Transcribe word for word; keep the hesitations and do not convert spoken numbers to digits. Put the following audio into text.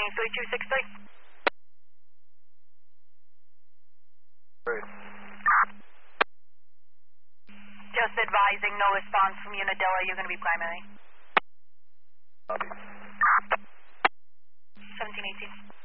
Boeing three two six three. Great. Just advising, no response from Unadilla. You're going to be primary. Copy. seventeen eighteen.